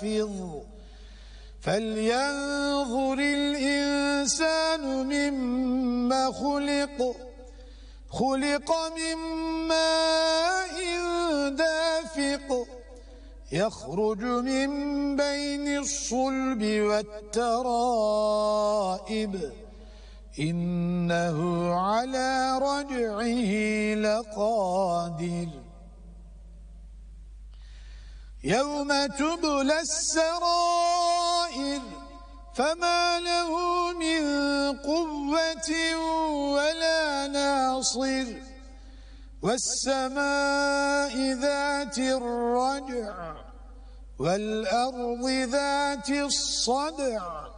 حافظ فلينظر الإنسان مما خلق من ماء دافق يخرج من بين الصلب والترائب إنه على رجعه لقادر يوم تبلى السرائر فما له من قوة ولا ناصر والسماء ذات الرجع والأرض ذات الصدع